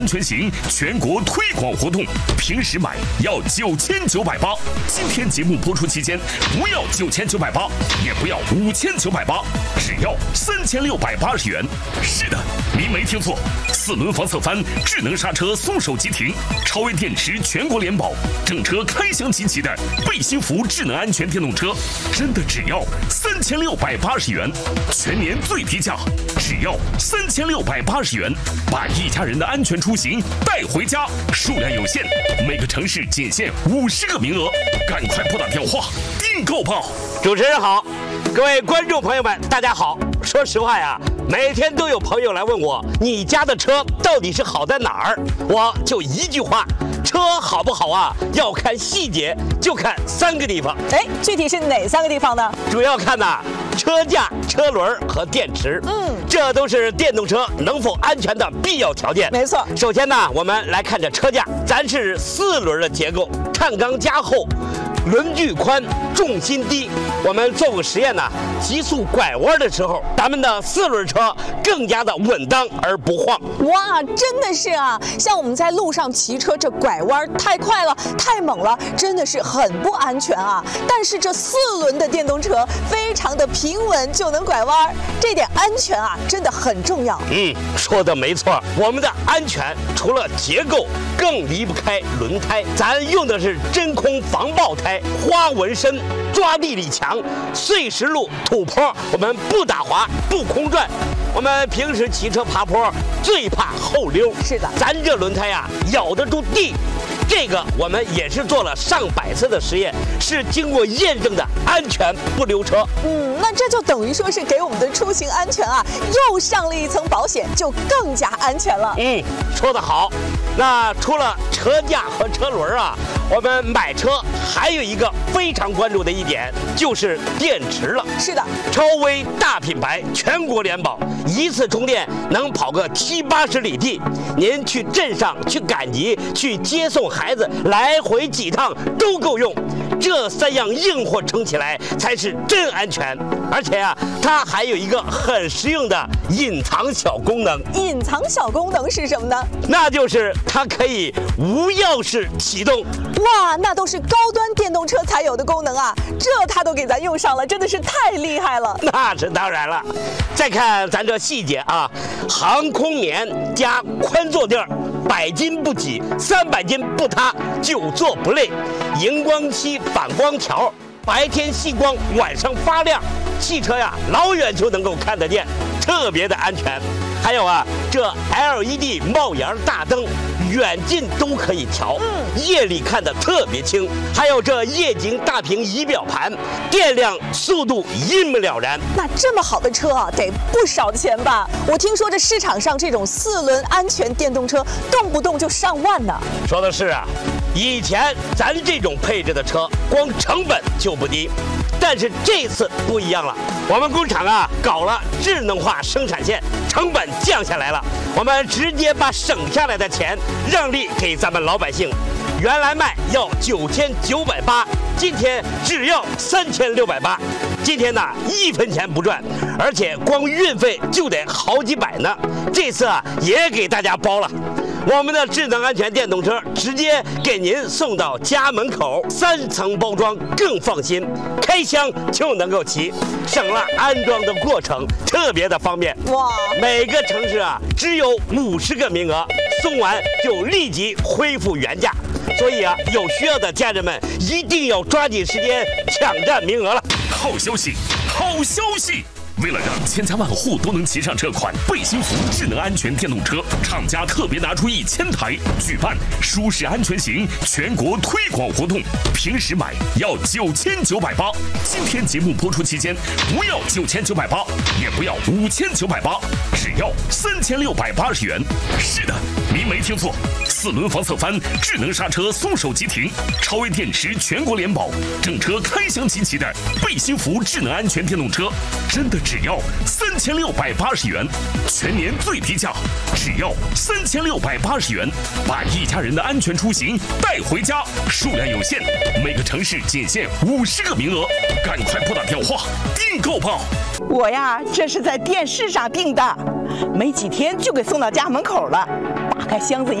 安全行全国推广活动，平时买要9980，今天节目播出期间不要9980，也不要5980，只要3680元。是的，您没听错，4轮防侧翻智能刹车松手急停，超微电池全国联保，整车开箱集齐的贝辛福智能安全电动车，真的只要3680元，全年最低价，只要3680元，把一家人的安全出行带回家，数量有限，每个城市仅限50个名额，赶快拨打电话订购吧。 主持人好，各位观众朋友们，大家好。说实话呀，每天都有朋友来问我，你家的车到底是好在哪儿？我就一句话，车好不好啊，要看细节，就看3个地方。 具体是哪3个地方呢？ 主要看车架、车轮和电池。这都是电动车能否安全的必要条件。 没错。 首先我们来看这车架，咱是4轮的结构，碳钢加厚，轮距宽，重心低。我们做过实验急速拐弯的时候，咱们的4轮车更加的稳当而不晃。 哇，真的是啊！像我们在路上骑车，这拐弯太快了，太猛了，真的是很不安全啊。但是这4轮的电动车非常的平稳，就能拐弯，这点安全真的很重要。 说的没错，我们的安全除了结构，更离不开轮胎。咱用的是真空防爆胎，花纹深，抓地力强，碎石路、土坡我们不打滑，不空转。我们平时骑车爬坡最怕后溜， 是的， 咱这轮胎咬得住地。这个我们也是做了上百次的实验，是经过验证的安全不溜车。 那这就等于说是给我们的出行安全又上了一层保险，就更加安全了。 说得好。那除了车架和车轮我们买车还有一个非常关注的一点，就是电池了。 是的， 超微大品牌，全国联保，一次充电能跑个70-80里地。您去镇上、去赶集、去接送孩子，来回几趟都够用。这3样硬货撑起来才是真安全。而且它还有一个很实用的隐藏小功能。 隐藏小功能是什么呢？ 那就是它可以无钥匙启动。 哇，那都是高端电动车才有的功能这它都给咱用上了，真的是太厉害了。 那是当然了。再看咱这细节航空棉加宽坐垫，100斤不挤，300斤不塌，久坐不累。荧光漆反光条，白天吸光，晚上发亮。汽车老远就能够看得见，特别的安全。还有这 LED 冒烟大灯，远近都可以调，夜里看得特别清。还有这液晶大屏仪表盘，电量、速度一目了然。 那这么好的车得不少钱吧？我听说这市场上这种4轮安全电动车，动不动就上万呢。 说的是以前咱这种配置的车，光成本就不低。但是这次不一样了，我们工厂搞了智能化生产线，成本降下来了。我们直接把省下来的钱让利给咱们老百姓。原来卖要9980，今天只要3680。今天1分钱不赚，而且光运费就得好几百呢。这次也给大家包了。我们的智能安全电动车直接给您送到家门口，3层包装更放心，开箱就能够骑，省了安装的过程，特别的方便。 哇！ 每个城市只有50个名额，送完就立即恢复原价。所以有需要的家人们一定要抓紧时间抢占名额了。 好消息，好消息！为了让千家万户都能骑上这款贝辛福智能安全电动车，厂家特别拿出1000台，举办舒适安全行全国推广活动，平时买要9980，今天节目播出期间不要9980，也不要5980，只要3680元。是的，您没听错，4轮防侧翻智能刹车松手急停，超微电池全国联保，整车开箱集齐的贝辛福智能安全电动车，真的只要3680元，全年最低价，只要3680元，把一家人的安全出行带回家，数量有限，每个城市仅限50个名额，赶快拨打电话订购吧。 我呀，这是在电视上订的，没几天就给送到家门口了。打开箱子